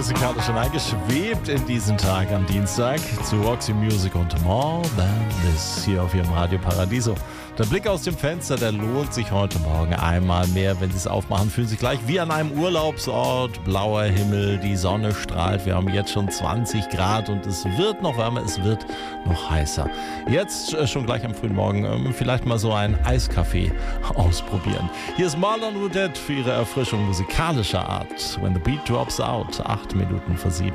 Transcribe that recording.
musikalisch eingeschwebt in diesen Tag am Dienstag zu Roxy Music und More Than This hier auf Ihrem Radio Paradiso. Der Blick aus dem Fenster, der lohnt sich heute Morgen einmal mehr. Wenn Sie es aufmachen, fühlen Sie sich gleich wie an einem Urlaubsort. Blauer Himmel, die Sonne strahlt. Wir haben jetzt schon 20 Grad und es wird noch wärmer, es wird noch heißer. Jetzt schon gleich am frühen Morgen vielleicht mal so einen Eiskaffee ausprobieren. Hier ist Marlon Roudette für Ihre Erfrischung musikalischer Art. When the beat drops out, 8 Minuten vor 7.